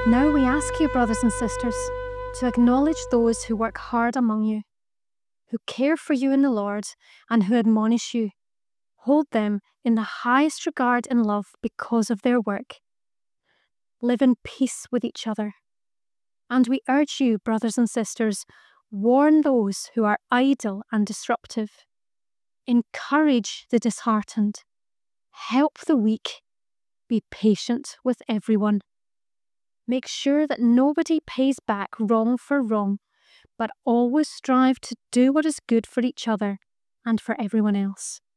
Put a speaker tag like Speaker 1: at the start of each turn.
Speaker 1: Now we ask you, brothers and sisters, to acknowledge those who work hard among you, who care for you in the Lord, and who admonish you. Hold them in the highest regard and love because of their work. Live in peace with each other. And we urge you, brothers and sisters, warn those who are idle and disruptive. Encourage the disheartened. Help the weak. Be patient with everyone. Make sure that nobody pays back wrong for wrong, but always strive to do what is good for each other and for everyone else.